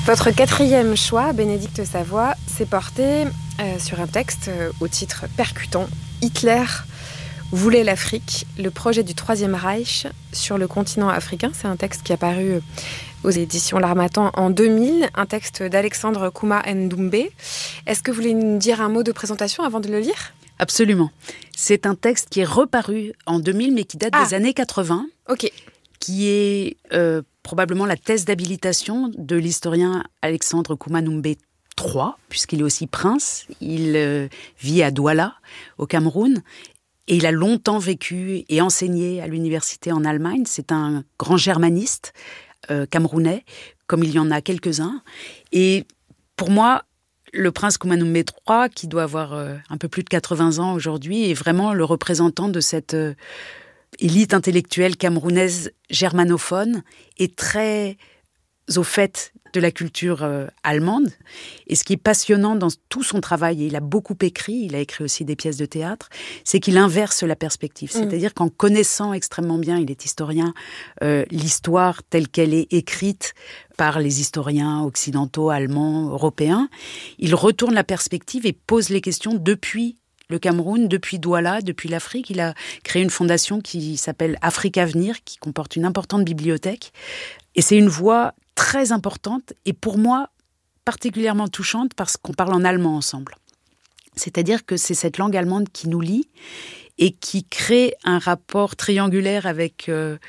Votre quatrième choix, Bénédicte Savoie, s'est porté sur un texte au titre percutant, Hitler voulait l'Afrique, le projet du Troisième Reich sur le continent africain. C'est un texte qui est apparu aux éditions L'Harmattan en 2000, un texte d'Alexandre Kouma Ndoumbé. Est-ce que vous voulez nous dire un mot de présentation avant de le lire ? Absolument. C'est un texte qui est reparu en 2000, mais qui date des années 80. Ok. Qui est probablement la thèse d'habilitation de l'historien Alexandre Kouma Ndoumbé III, puisqu'il est aussi prince. Il vit à Douala, au Cameroun. Et il a longtemps vécu et enseigné à l'université en Allemagne. C'est un grand germaniste camerounais, comme il y en a quelques-uns. Et pour moi, le prince Kouma Ndoumbé III, qui doit avoir un peu plus de 80 ans aujourd'hui, est vraiment le représentant de cette élite intellectuelle camerounaise germanophone et très au fait de la culture allemande. Et ce qui est passionnant dans tout son travail, et il a beaucoup écrit, il a écrit aussi des pièces de théâtre, c'est qu'il inverse la perspective. C'est-à-dire qu'en connaissant extrêmement bien, il est historien, l'histoire telle qu'elle est écrite par les historiens occidentaux, allemands, européens, il retourne la perspective et pose les questions depuis le Cameroun, depuis Douala, depuis l'Afrique. Il a créé une fondation qui s'appelle Afrique Avenir, qui comporte une importante bibliothèque. Et c'est une voix très importante et pour moi particulièrement touchante parce qu'on parle en allemand ensemble. C'est-à-dire que c'est cette langue allemande qui nous lie et qui crée un rapport triangulaire avec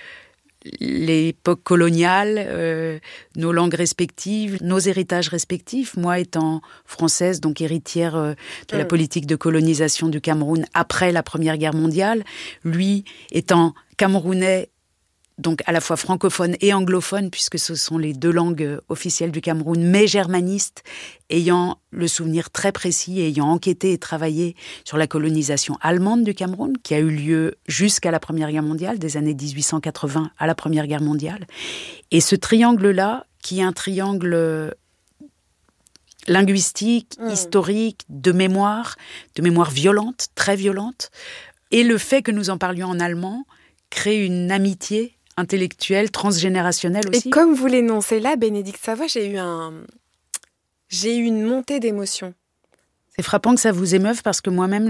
l'époque coloniale, nos langues respectives, nos héritages respectifs. Moi étant française, donc héritière de la politique de colonisation du Cameroun après la Première Guerre mondiale, lui étant camerounais, donc à la fois francophone et anglophone, puisque ce sont les deux langues officielles du Cameroun, mais germaniste, ayant le souvenir très précis et ayant enquêté et travaillé sur la colonisation allemande du Cameroun, qui a eu lieu jusqu'à la Première Guerre mondiale, des années 1880 à la Première Guerre mondiale. Et ce triangle-là, qui est un triangle linguistique, historique, de mémoire violente, très violente, et le fait que nous en parlions en allemand crée une amitié intellectuelle, transgénérationnelle aussi. Et comme vous l'énoncez là, Bénédicte Savoie, j'ai eu une montée d'émotions. C'est frappant que ça vous émeuve parce que moi-même,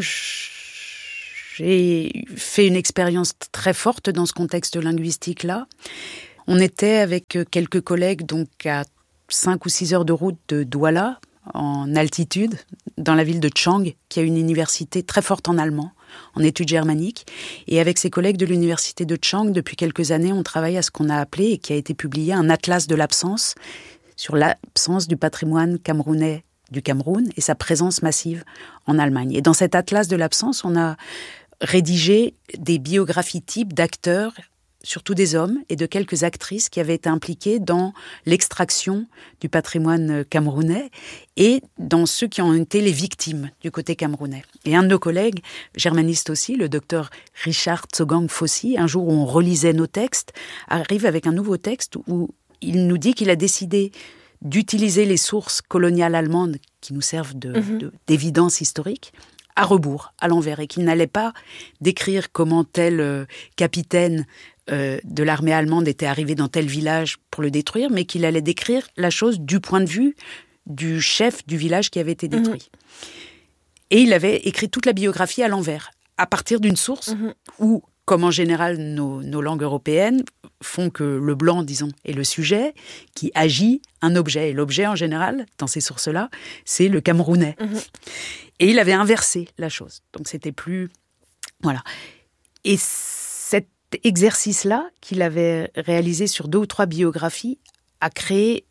j'ai fait une expérience très forte dans ce contexte linguistique-là. On était avec quelques collègues donc à 5 ou 6 heures de route de Douala, en altitude, dans la ville de Tchang, qui a une université très forte en allemand, en études germaniques. Et avec ses collègues de l'université de Tchang, depuis quelques années, on travaille à ce qu'on a appelé, et qui a été publié, un atlas de l'absence, sur l'absence du patrimoine camerounais du Cameroun et sa présence massive en Allemagne. Et dans cet atlas de l'absence, on a rédigé des biographies types d'acteurs, surtout des hommes, et de quelques actrices qui avaient été impliquées dans l'extraction du patrimoine camerounais et dans ceux qui ont été les victimes du côté camerounais. Et un de nos collègues, germaniste aussi, le docteur Richard Tsogang Fossi, un jour où on relisait nos textes, arrive avec un nouveau texte où il nous dit qu'il a décidé d'utiliser les sources coloniales allemandes qui nous servent d'évidence historique, à rebours, à l'envers, et qu'il n'allait pas décrire comment tel capitaine de l'armée allemande était arrivé dans tel village pour le détruire, mais qu'il allait décrire la chose du point de vue du chef du village qui avait été détruit. Et il avait écrit toute la biographie à l'envers, à partir d'une source où, comme en général nos langues européennes, font que le blanc, disons, est le sujet qui agit un objet. Et l'objet, en général, dans ces sources-là, c'est le camerounais. Et il avait inversé la chose. Donc c'était plus... Voilà. Et cet exercice-là, qu'il avait réalisé sur 2 ou 3 biographies, a créé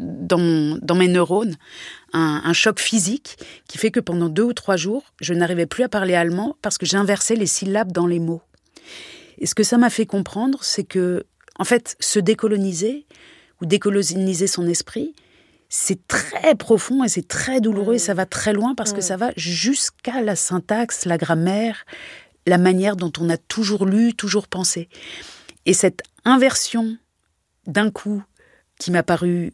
dans mes neurones un choc physique qui fait que pendant 2 ou 3 jours, je n'arrivais plus à parler allemand parce que j'inversais les syllabes dans les mots. Et ce que ça m'a fait comprendre, c'est que, en fait, se décoloniser ou décoloniser son esprit, c'est très profond et c'est très douloureux et ça va très loin parce que ça va jusqu'à la syntaxe, la grammaire, la manière dont on a toujours lu, toujours pensé. Et cette inversion d'un coup qui m'a paru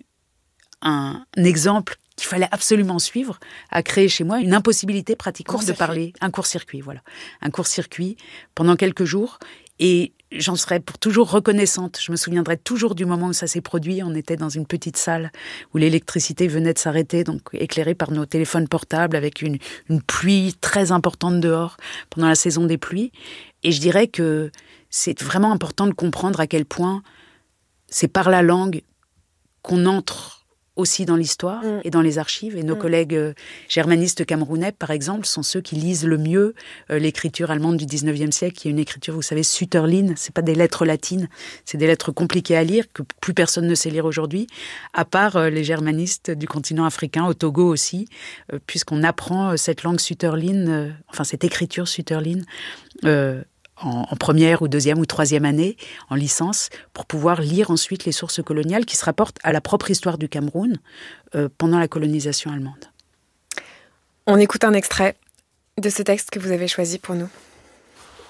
un exemple qu'il fallait absolument suivre, a créé chez moi une impossibilité pratiquement de parler. Un court-circuit, voilà. Un court-circuit pendant quelques jours. Et j'en serai pour toujours reconnaissante. Je me souviendrai toujours du moment où ça s'est produit. On était dans une petite salle où l'électricité venait de s'arrêter, donc éclairée par nos téléphones portables avec une pluie très importante dehors pendant la saison des pluies. Et je dirais que c'est vraiment important de comprendre à quel point c'est par la langue qu'on entre aussi dans l'histoire et dans les archives. Et nos collègues germanistes camerounais, par exemple, sont ceux qui lisent le mieux l'écriture allemande du 19e siècle, qui est une écriture, vous savez, Sütterlin. C'est pas des lettres latines, c'est des lettres compliquées à lire, que plus personne ne sait lire aujourd'hui, à part les germanistes du continent africain, au Togo aussi, puisqu'on apprend cette langue Sütterlin, cette écriture Sütterlin, en première ou deuxième ou troisième année, en licence, pour pouvoir lire ensuite les sources coloniales qui se rapportent à la propre histoire du Cameroun pendant la colonisation allemande. On écoute un extrait de ce texte que vous avez choisi pour nous.